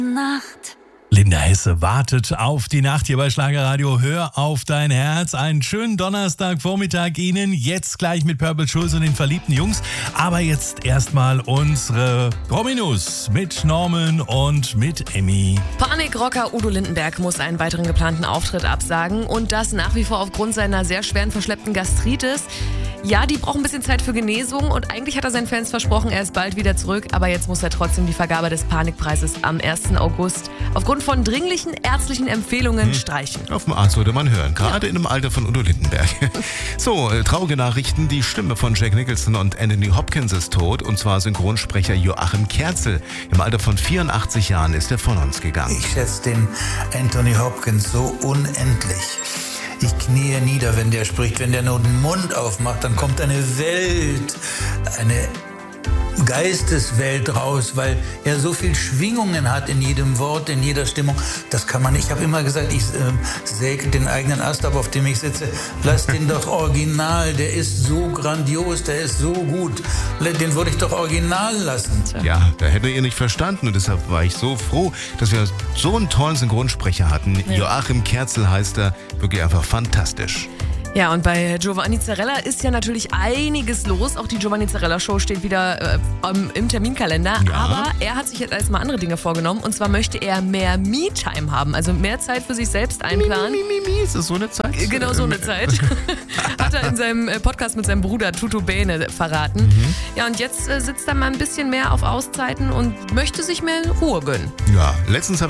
Nacht. Linda Hesse wartet auf die Nacht hier bei Schlagerradio. Hör auf dein Herz. Einen schönen Donnerstagvormittag Ihnen. Jetzt gleich mit Purple Schulz und den verliebten Jungs. Aber jetzt erstmal unsere Prominus mit Norman und mit Emmy. Panikrocker Udo Lindenberg muss einen weiteren geplanten Auftritt absagen. Und das nach wie vor aufgrund seiner sehr schweren verschleppten Gastritis. Ja, die braucht ein bisschen Zeit für Genesung und eigentlich hat er seinen Fans versprochen, er ist bald wieder zurück, aber jetzt muss er trotzdem die Vergabe des Panikpreises am 1. August aufgrund von dringlichen ärztlichen Empfehlungen streichen. Auf dem Arzt würde man hören, gerade in dem Alter von Udo Lindenberg. So, traurige Nachrichten, die Stimme von Jack Nicholson und Anthony Hopkins ist tot, und zwar Synchronsprecher Joachim Kerzel. Im Alter von 84 Jahren ist er von uns gegangen. Ich schätze den Anthony Hopkins so unendlich. Ich kniee nieder, wenn der spricht. Wenn der nur den Mund aufmacht, dann kommt eine Welt, eine Geisteswelt raus, weil er so viel Schwingungen hat in jedem Wort, in jeder Stimmung. Das kann man nicht. Ich habe immer gesagt, ich säge den eigenen Ast ab, auf dem ich sitze. Lass den doch original. Der ist so grandios, der ist so gut. Den würde ich doch original lassen. Ja, da hätte ihr nicht verstanden, und deshalb war ich so froh, dass wir so einen tollen Synchronsprecher hatten. Ja. Joachim Kerzel heißt er, wirklich einfach fantastisch. Ja, und bei Giovanni Zarella ist ja natürlich einiges los. Auch die Giovanni Zarella Show steht wieder im Terminkalender. Ja. Aber er hat sich jetzt erstmal andere Dinge vorgenommen. Und zwar möchte er mehr Me-Time haben. Also mehr Zeit für sich selbst einplanen. Ist das so eine Zeit? Genau, so eine Zeit. Hat er in seinem Podcast mit seinem Bruder Tutu Bene verraten. Ja, und jetzt sitzt er mal ein bisschen mehr auf Auszeiten und möchte sich mehr Ruhe gönnen. Ja, letztens habe